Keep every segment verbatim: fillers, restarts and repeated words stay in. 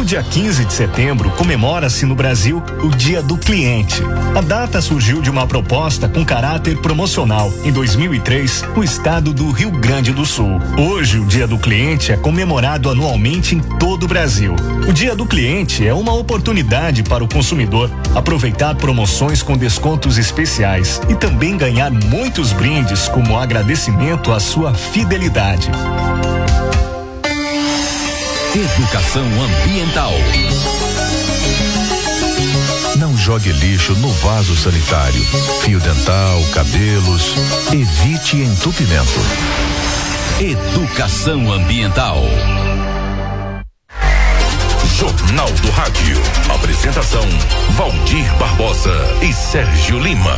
No dia quinze de setembro, comemora-se no Brasil o Dia do Cliente. A data surgiu de uma proposta com caráter promocional. Em dois mil e três, no estado do Rio Grande do Sul. Hoje, o Dia do Cliente é comemorado anualmente em todo o Brasil. O Dia do Cliente é uma oportunidade para o consumidor aproveitar promoções com descontos especiais e também ganhar muitos brindes como agradecimento à sua fidelidade. Educação ambiental. Não jogue lixo no vaso sanitário. Fio dental, cabelos. Evite entupimento. Educação ambiental. Jornal do Rádio. Apresentação: Valdir Barbosa e Sérgio Lima.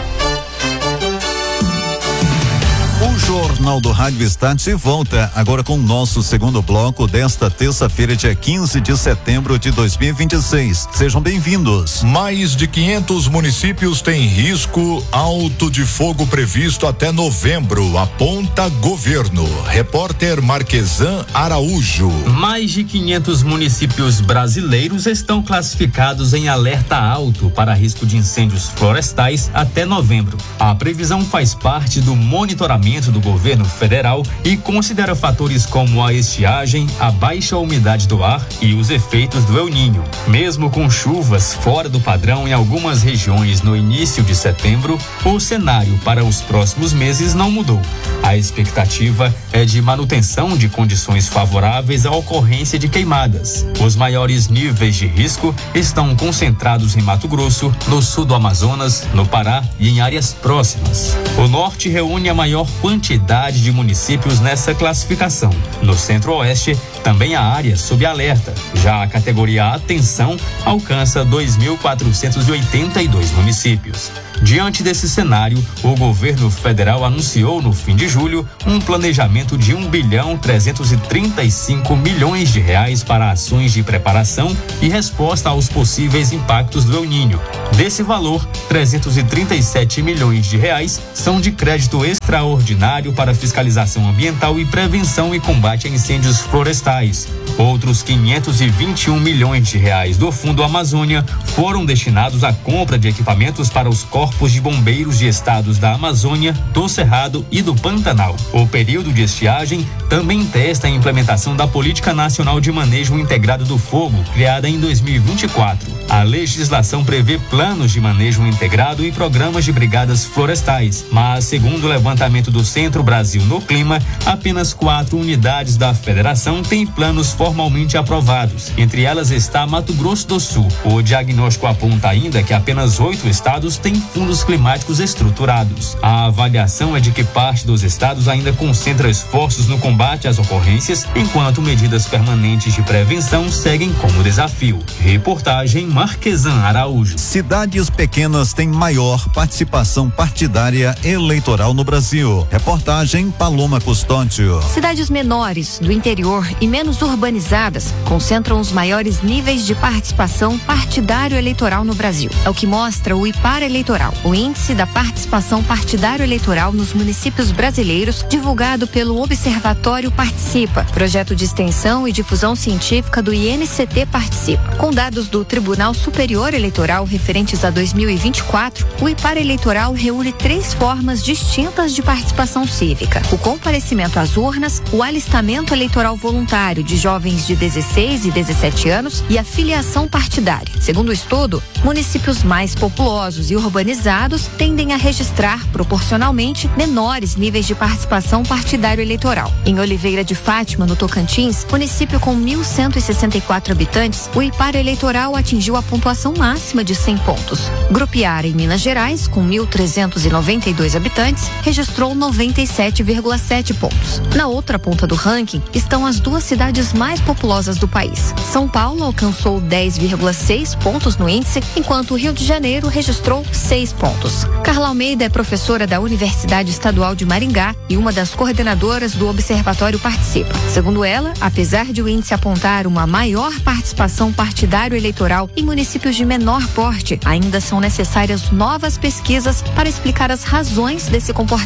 O Jornal do Rádio está de volta, agora com o nosso segundo bloco desta terça-feira, dia quinze de setembro de dois mil e vinte e seis. Sejam bem-vindos. Mais de quinhentos municípios têm risco alto de fogo previsto até novembro, aponta governo. Repórter Marquesan Araújo. Mais de quinhentos municípios brasileiros estão classificados em alerta alto para risco de incêndios florestais até novembro. A previsão faz parte do monitoramento do governo federal e considera fatores como a estiagem, a baixa umidade do ar e os efeitos do El Niño. Mesmo com chuvas fora do padrão em algumas regiões no início de setembro, o cenário para os próximos meses não mudou. A expectativa é de manutenção de condições favoráveis à ocorrência de queimadas. Os maiores níveis de risco estão concentrados em Mato Grosso, no sul do Amazonas, no Pará e em áreas próximas. O norte reúne a maior quantidade de municípios nessa classificação. No centro-oeste, também há áreas sob alerta. Já a categoria atenção alcança dois mil quatrocentos e oitenta e dois municípios. Diante desse cenário, o governo federal anunciou no fim de julho um planejamento de um bilhão trezentos e trinta e cinco milhões de reais para ações de preparação e resposta aos possíveis impactos do El Niño. Desse valor, trezentos e trinta e sete milhões de reais são de crédito extraordinário para fiscalização ambiental e prevenção e combate a incêndios florestais. Outros quinhentos e vinte e um milhões de reais do Fundo Amazônia foram destinados à compra de equipamentos para os corpos de bombeiros de estados da Amazônia, do Cerrado e do Pantanal. O período de estiagem também testa a implementação da Política Nacional de Manejo Integrado do Fogo, criada em dois mil e vinte e quatro. A legislação prevê planos de manejo integrado e programas de brigadas florestais, mas, segundo o levantamento do Centro Brasil no Clima, apenas quatro unidades da federação têm planos formalmente aprovados. Entre elas está Mato Grosso do Sul. O diagnóstico aponta ainda que apenas oito estados têm fundos climáticos estruturados. A avaliação é de que parte dos estados ainda concentra esforços no combate às ocorrências, enquanto medidas permanentes de prevenção seguem como desafio. Reportagem Marquesan Araújo. Cidades pequenas têm maior participação partidária eleitoral no Brasil. Reportagem Paloma Custódio. Cidades menores, do interior e menos urbanizadas concentram os maiores níveis de participação partidário eleitoral no Brasil. É o que mostra o IPAR Eleitoral, o Índice da Participação Partidário Eleitoral nos Municípios Brasileiros, divulgado pelo Observatório Participa, projeto de extensão e difusão científica do I N C T Participa. Com dados do Tribunal Superior Eleitoral referentes a dois mil e vinte e quatro, o IPAR Eleitoral reúne três formas distintas de participação cívica: o comparecimento às urnas, o alistamento eleitoral voluntário de jovens de dezesseis e dezessete anos e a filiação partidária. Segundo o estudo, municípios mais populosos e urbanizados tendem a registrar proporcionalmente menores níveis de participação partidário eleitoral. Em Oliveira de Fátima, no Tocantins, município com mil cento e sessenta e quatro habitantes, o IPAR eleitoral atingiu a pontuação máxima de cem pontos. Grupiara, em Minas Gerais, com mil trezentos e noventa e dois habitantes, registrou noventa e sete vírgula sete pontos. Na outra ponta do ranking estão as duas cidades mais populosas do país. São Paulo alcançou dez vírgula seis pontos no índice, enquanto o Rio de Janeiro registrou seis pontos. Carla Almeida é professora da Universidade Estadual de Maringá e uma das coordenadoras do Observatório Participa. Segundo ela, apesar de o índice apontar uma maior participação partidário eleitoral em municípios de menor porte, ainda são necessárias novas pesquisas para explicar as razões desse comportamento.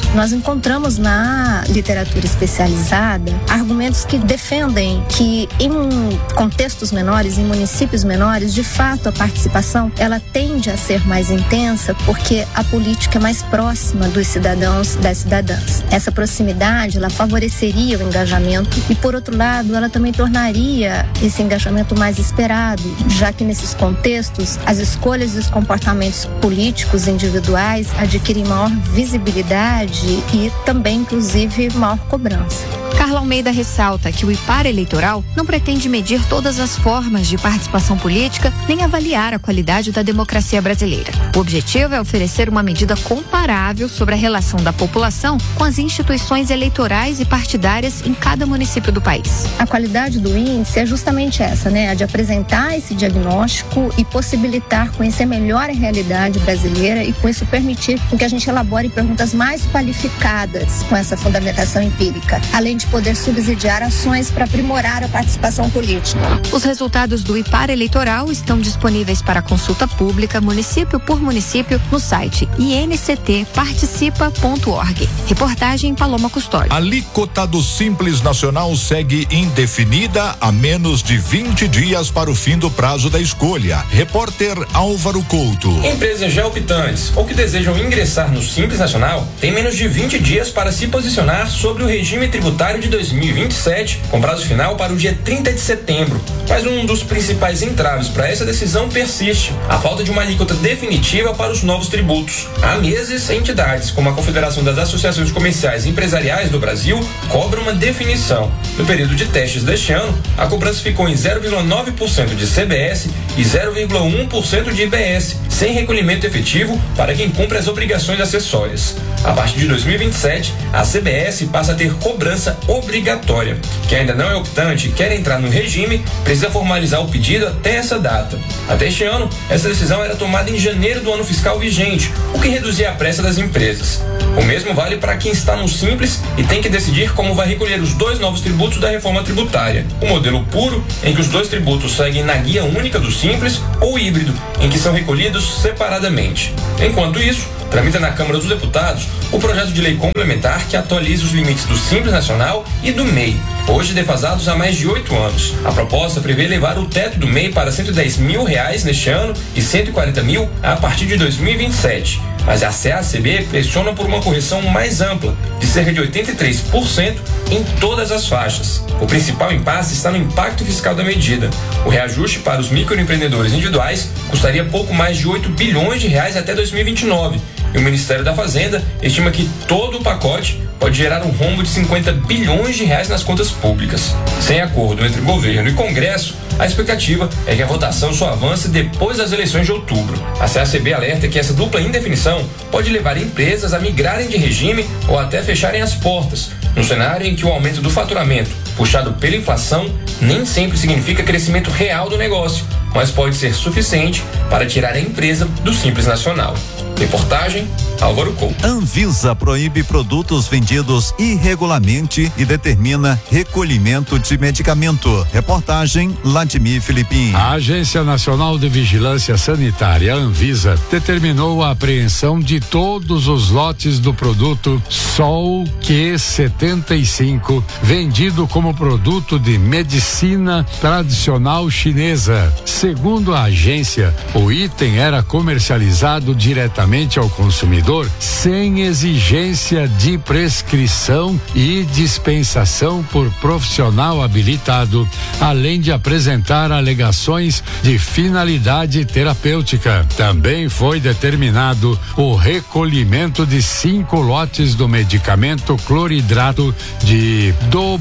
nós encontramos na literatura especializada argumentos que defendem que em contextos menores, em municípios menores, de fato a participação ela tende a ser mais intensa porque a política é mais próxima dos cidadãos, das cidadãs. Essa proximidade, ela favoreceria o engajamento e, por outro lado, ela também tornaria esse engajamento mais esperado, já que nesses contextos as escolhas e os comportamentos políticos individuais adquirem maior visibilidade e também, inclusive, maior cobrança. Carla Almeida ressalta que o IPAR eleitoral não pretende medir todas as formas de participação política nem avaliar a qualidade da democracia brasileira. O objetivo é oferecer uma medida comparável sobre a relação da população com as instituições eleitorais e partidárias em cada município do país. A qualidade do índice é justamente essa, né? A de apresentar esse diagnóstico e possibilitar conhecer melhor a realidade brasileira e com isso permitir que a gente elabore perguntas mais qualificadas com essa fundamentação empírica, além de poder subsidiar ações para aprimorar a participação política. Os resultados do IPAR eleitoral estão disponíveis para consulta pública município por município no site i n c t participa ponto org. Reportagem Paloma Custódio. A alíquota do Simples Nacional segue indefinida a menos de vinte dias para o fim do prazo da escolha. Repórter Álvaro Couto. Empresas já optantes ou que desejam ingressar no Simples Nacional têm menos de vinte dias para se posicionar sobre o regime tributário de dois mil e vinte e sete, com prazo final para o dia trinta de setembro. Mas um dos principais entraves para essa decisão persiste: a falta de uma alíquota definitiva para os novos tributos. Há meses, entidades como a Confederação das Associações Comerciais e Empresariais do Brasil cobram uma definição. No período de testes deste ano, a cobrança ficou em zero vírgula nove por cento de C B S e zero vírgula um por cento de I B S, sem recolhimento efetivo para quem cumpre as obrigações acessórias. A partir de dois mil e vinte e sete, a C B S passa a ter cobrança obrigatória. Quem ainda não é optante e quer entrar no regime, precisa formalizar o pedido até essa data. Até este ano, essa decisão era tomada em janeiro do ano fiscal vigente, o que reduzia a pressa das empresas. O mesmo vale para quem está no Simples e tem que decidir como vai recolher os dois novos tributos da reforma tributária: o modelo puro, em que os dois tributos seguem na guia única do Simples, ou o híbrido, em que são recolhidos separadamente. Enquanto isso, tramita na Câmara dos Deputados o projeto de lei complementar que atualiza os limites do Simples Nacional e do M E I, hoje defasados há mais de oito anos. A proposta prevê elevar o teto do M E I para cento e dez mil reais neste ano e cento e quarenta mil a partir de dois mil e vinte e sete. Mas a C A C B pressiona por uma correção mais ampla, de cerca de oitenta e três por cento em todas as faixas. O principal impasse está no impacto fiscal da medida. O reajuste para os microempreendedores individuais custaria pouco mais de oito bilhões de reais até dois mil e vinte e nove. E o Ministério da Fazenda estima que todo o pacote pode gerar um rombo de cinquenta bilhões de reais nas contas públicas. Sem acordo entre governo e Congresso, a expectativa é que a votação só avance depois das eleições de outubro. A C A C B alerta que essa dupla indefinição pode levar empresas a migrarem de regime ou até fecharem as portas, num cenário em que o aumento do faturamento, puxado pela inflação, nem sempre significa crescimento real do negócio, mas pode ser suficiente para tirar a empresa do Simples Nacional. Reportagem Álvaro Couto. Anvisa proíbe produtos vendidos irregularmente e determina recolhimento de medicamento. Reportagem Vladimir Filipim. A Agência Nacional de Vigilância Sanitária, Anvisa, determinou a apreensão de todos os lotes do produto Sol Q setenta e cinco, vendido como produto de medicina tradicional chinesa. Segundo a agência, o item era comercializado diretamente ao consumidor sem exigência de prescrição e dispensação por profissional habilitado, além de apresentar alegações de finalidade terapêutica. Também foi determinado o recolhimento de cinco lotes do medicamento cloridrato de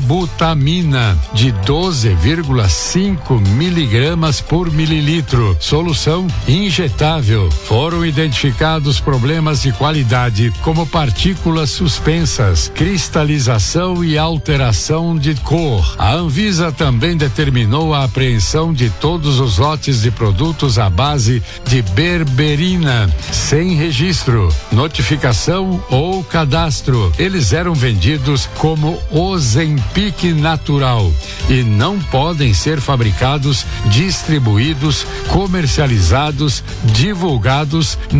dobutamina de doze vírgula cinco miligramas por mililitro, solução injetável. Foram identificados problemas de qualidade, como partículas suspensas, cristalização e alteração de cor. A Anvisa também determinou a apreensão de todos os lotes de produtos à base de berberina, sem registro, notificação ou cadastro. Eles eram vendidos como Ozempic natural e não podem ser fabricados, distribuídos, comercializados, divulgados nem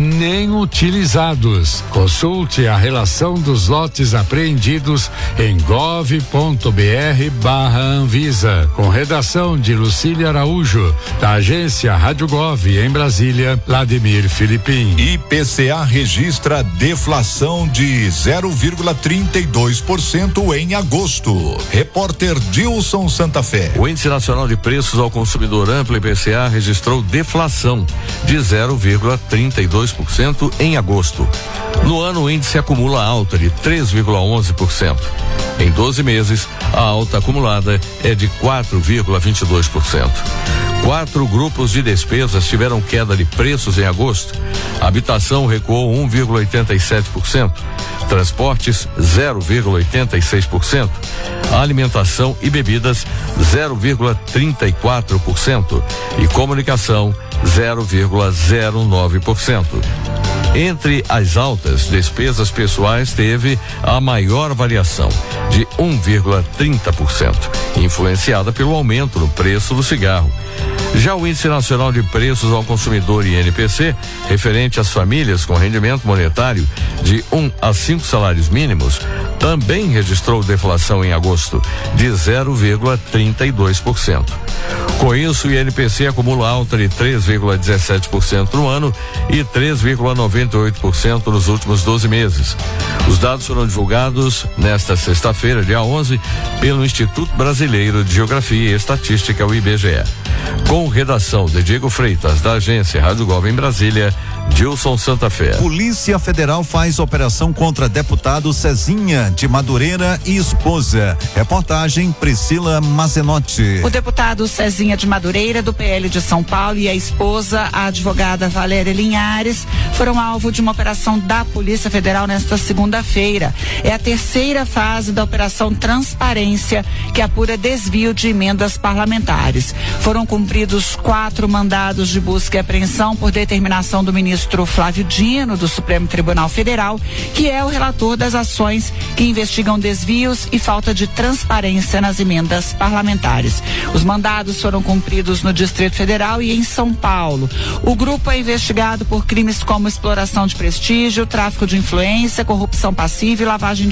inutilizados. Consulte a relação dos lotes apreendidos em gov ponto br barra Anvisa, com redação de Lucília Araújo, da agência Rádio Gov em Brasília, Vladimir Filipim. I P C A registra deflação de zero vírgula trinta e dois por cento em agosto. Repórter Dilson Santa Fé. O Índice Nacional de Preços ao Consumidor Amplo, I P C A, registrou deflação de zero vírgula trinta e dois por cento em agosto. No ano, o índice acumula alta de três vírgula onze por cento. Em doze meses, a alta acumulada é de quatro vírgula vinte e dois por cento. Quatro grupos de despesas tiveram queda de preços em agosto. Habitação recuou um vírgula oitenta e sete por cento. Transportes, zero vírgula oitenta e seis por cento. Alimentação e bebidas, zero vírgula trinta e quatro por cento. E comunicação, zero vírgula zero nove por cento. Entre as altas, despesas pessoais teve a maior variação, de um vírgula trinta por cento, influenciada pelo aumento no preço do cigarro. Já o Índice Nacional de Preços ao Consumidor, I N P C, referente às famílias com rendimento monetário de um a cinco salários mínimos, também registrou deflação em agosto de zero vírgula trinta e dois por cento. Com isso, o I N P C acumula alta de três vírgula dezessete por cento no ano e três vírgula noventa e oito por cento nos últimos doze meses. Os dados foram divulgados nesta sexta-feira, dia onze, pelo Instituto Brasileiro de Geografia e Estatística, o I B G E. Com redação de Diego Freitas, da agência Rádio Gov em Brasília, Dilson Santa Fé. Polícia Federal faz operação contra deputado Cezinha de Madureira e esposa. Reportagem Priscila Mazenotti. O deputado Cezinha de Madureira, do P L de São Paulo, e a esposa, a advogada Valéria Linhares, foram alvo de uma operação da Polícia Federal nesta segunda-feira. É a terceira fase da Operação Transparência, que apura desvio de emendas parlamentares. Foram cumpridos quatro mandados de busca e apreensão por determinação do ministro Flávio Dino, do Supremo Tribunal Federal, que é o relator das ações que investigam desvios e falta de transparência nas emendas parlamentares. Os mandados foram cumpridos no Distrito Federal e em São Paulo. O grupo é investigado por crimes como exploração de prestígio, tráfico de influência, corrupção passiva e lavagem de